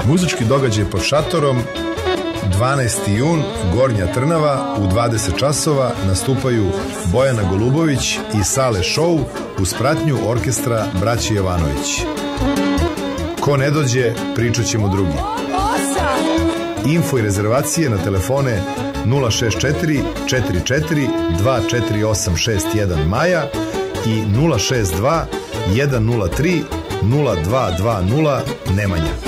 Muzički događaj pod šatorom 12. jun, Gornja Trnava, u 20 časova nastupaju Bojana Golubović i Sale Show uz pratnju orkestra Braće Jovanović. Ko ne dođe, pričat ćemo drugi. Info i rezervacije na telefone 064 44 24861 Maja i 062 103 0220 Nemanja.